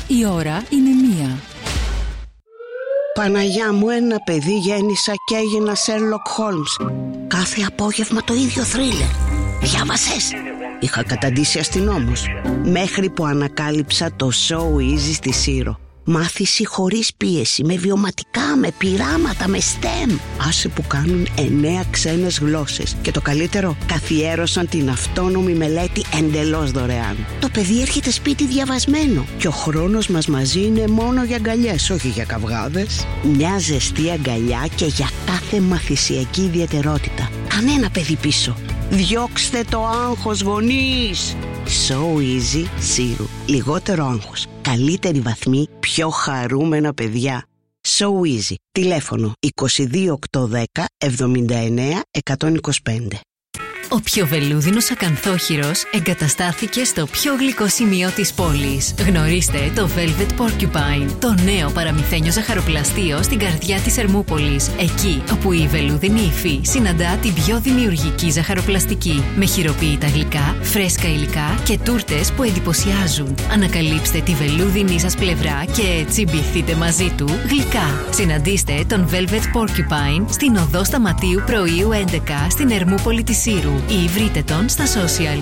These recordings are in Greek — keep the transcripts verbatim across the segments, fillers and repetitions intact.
Η ώρα είναι μία. Παναγιά μου, ένα παιδί γέννησα και έγινα Sherlock Holmes. Κάθε απόγευμα το ίδιο θρίλερ. Διάβασες? Είχα καταντήσει αστυνόμος, μέχρι που ανακάλυψα το So Easy στη Σύρο. Μάθηση χωρίς πίεση, με βιωματικά, με πειράματα, με STEM. Άσε που κάνουν εννέα ξένες γλώσσες. Και το καλύτερο, καθιέρωσαν την αυτόνομη μελέτη εντελώς δωρεάν. Το παιδί έρχεται σπίτι διαβασμένο. Και ο χρόνος μας μαζί είναι μόνο για αγκαλιές, όχι για καυγάδες. Μια ζεστή αγκαλιά και για κάθε μαθησιακή ιδιαιτερότητα. Κανένα παιδί πίσω. Διώξτε το άγχος, γονείς. So Easy Σύρου. Λιγότερο άγχος, καλύτερη βαθμή, πιο χαρούμενα παιδιά. So Easy. Τηλέφωνο είκοσι δύο οκτακόσια δέκα εβδομήντα εννέα εκατόν είκοσι πέντε. Ο πιο βελούδινος ακανθόχειρος εγκαταστάθηκε στο πιο γλυκό σημείο της πόλης. Γνωρίστε το Velvet Porcupine, το νέο παραμυθένιο ζαχαροπλαστείο στην καρδιά της Ερμούπολης. Εκεί όπου η βελούδινη υφή συναντά την πιο δημιουργική ζαχαροπλαστική. Με χειροποίητα γλυκά, φρέσκα υλικά και τούρτες που εντυπωσιάζουν. Ανακαλύψτε τη βελούδινη σας πλευρά και τσιμπηθείτε μαζί του γλυκά. Συναντήστε τον Velvet Porcupine στην οδό Σταματίου Πρωίου έντεκα στην Ερμούπολη της Σύρου. Ή βρείτε τον στα social.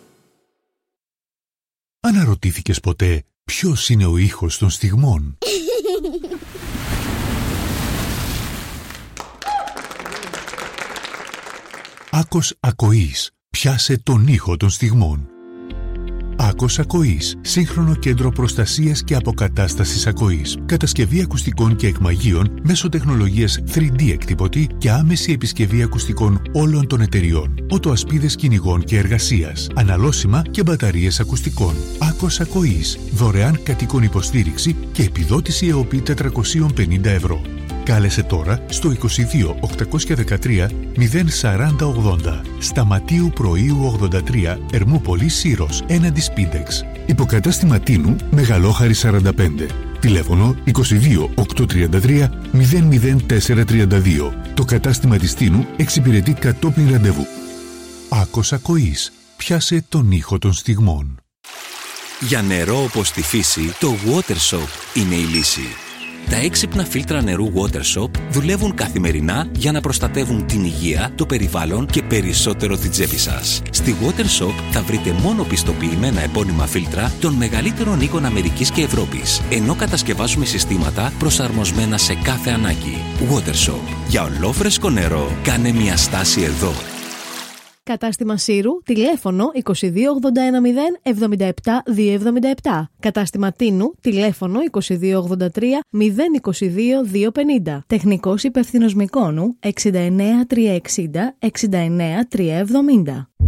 Αναρωτήθηκες ποτέ ποιος είναι ο ήχος των στιγμών? Άκος ακοής. Πιάσε τον ήχο των στιγμών. Άκος ακοής. Σύγχρονο κέντρο προστασίας και αποκατάστασης ακοής. Κατασκευή ακουστικών και εκμαγείων μέσω τεχνολογίας θρι ντι εκτυπωτή και άμεση επισκευή ακουστικών όλων των εταιριών. Οτοασπίδες κυνηγών και εργασίας. Αναλώσιμα και μπαταρίες ακουστικών. Άκος ακοής. Δωρεάν κατοίκων υποστήριξη και επιδότηση ΕΟΠΗ τετρακόσια πενήντα ευρώ. Κάλεσε τώρα στο είκοσι δύο οκτακόσια δεκατρία μηδέν σαράντα ογδόντα. Σταματίου Πρωίου ογδόντα τρία, Ερμούπολη Σύρος, έναντι Σπίντεξ. Υποκατάστημα Τίνου, Μεγαλόχαρη σαράντα πέντε. Τηλέφωνο είκοσι δύο οκτακόσια τριάντα τρία μηδέν μηδέν τέσσερα τριάντα δύο. Το κατάστημα της Τίνου εξυπηρετεί κατόπιν ραντεβού. Άκος ακοής. Πιάσε τον ήχο των στιγμών. Για νερό όπως τη φύση, το WaterSoap είναι η λύση. Τα έξυπνα φίλτρα νερού WaterSoap δουλεύουν καθημερινά για να προστατεύουν την υγεία, το περιβάλλον και περισσότερο την τσέπη σας. Στη WaterSoap θα βρείτε μόνο πιστοποιημένα επώνυμα φίλτρα των μεγαλύτερων οίκων Αμερικής και Ευρώπης, ενώ κατασκευάζουμε συστήματα προσαρμοσμένα σε κάθε ανάγκη. WaterSoap. Για ολόφρεσκο νερό, κάνε μια στάση εδώ. Κατάστημα Σύρου, τηλέφωνο είκοσι δύο ογδόντα ένα μηδέν εβδομήντα επτά διακόσια εβδομήντα επτά. Κατάστημα Τίνου, τηλέφωνο είκοσι δύο ογδόντα τρία μηδέν είκοσι δύο διακόσια πενήντα. Τεχνικός υπεύθυνος Μυκόνου εξήντα εννέα τριακόσια εξήντα εξήντα εννέα τριακόσια εβδομήντα.